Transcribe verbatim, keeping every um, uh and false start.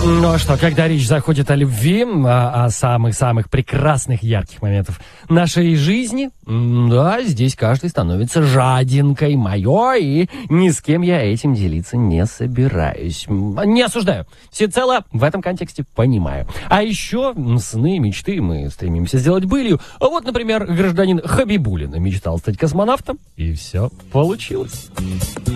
Ну а что, когда речь заходит о любви, о, о самых-самых прекрасных, ярких моментах нашей жизни, да, здесь каждый становится жадинкой мое, и ни с кем я этим делиться не собираюсь. Не осуждаю, всецело в этом контексте понимаю. А еще сны, мечты мы стремимся сделать былью. Вот, например, гражданин Хабибулин мечтал стать космонавтом, и все получилось.